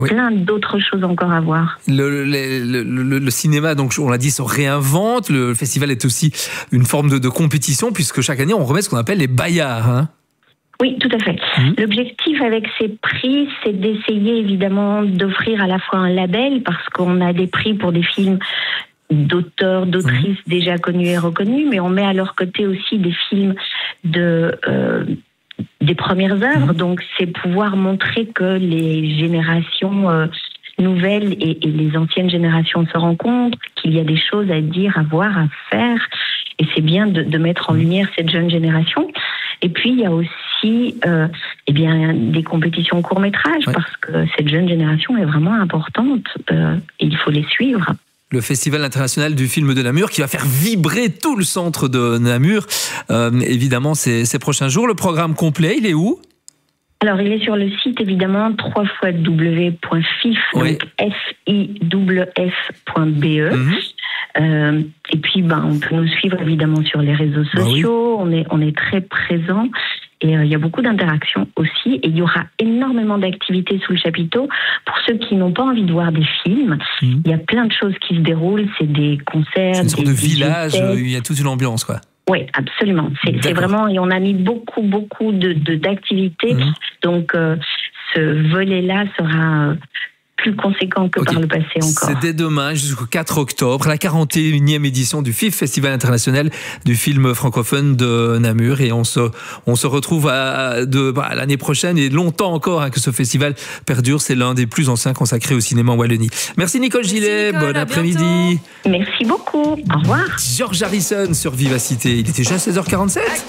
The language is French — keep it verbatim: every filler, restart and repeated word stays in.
Oui. Plein d'autres choses encore à voir. Le, le, le, le, le cinéma, donc on l'a dit, se réinvente. Le festival est aussi une forme de, de compétition, puisque chaque année, on remet ce qu'on appelle les Bayards. Hein. Oui, tout à fait. Mmh. L'objectif avec ces prix, c'est d'essayer évidemment d'offrir à la fois un label, parce qu'on a des prix pour des films d'auteurs, d'autrices mmh. déjà connus et reconnus, mais on met à leur côté aussi des films de... Euh, des premières œuvres, mmh. donc c'est pouvoir montrer que les générations euh, nouvelles et, et les anciennes générations se rencontrent, qu'il y a des choses à dire, à voir, à faire, et c'est bien de, de mettre en lumière cette jeune génération. Et puis il y a aussi euh, eh bien, des compétitions court-métrage, ouais. parce que cette jeune génération est vraiment importante, euh, et il faut les suivre. Le Festival international du film de Namur qui va faire vibrer tout le centre de Namur, euh, évidemment, ces, ces prochains jours. Le programme complet, il est où ? Alors, il est sur le site, évidemment, w w w point fif, oui. donc F I F F point B E. Mm-hmm. Euh, et puis, ben, on peut nous suivre, évidemment, sur les réseaux sociaux. Bah oui. on, est, on est très présents. Et euh, il y a beaucoup d'interactions aussi. Et il y aura énormément d'activités sous le chapiteau. Pour ceux qui n'ont pas envie de voir des films, mmh. il y a plein de choses qui se déroulent. C'est des concerts. C'est une sorte des de village. Euh, il y a toute une ambiance, quoi. Oui, absolument. C'est, c'est vraiment... Et on a mis beaucoup, beaucoup de, de, d'activités. Mmh. Donc, euh, ce volet-là sera... Euh, plus conséquent que okay. par le passé encore. C'est dès demain jusqu'au quatre octobre, la quarante et unième édition du F I F, Festival international du film francophone de Namur. Et on se, on se retrouve à, de, bah, l'année prochaine et longtemps encore hein, que ce festival perdure. C'est l'un des plus anciens consacrés au cinéma en Wallonie. Merci Nicole Gillet, bon après-midi. Merci beaucoup, au revoir. George Harrison sur Vivacité. Il était déjà seize heures quarante-sept.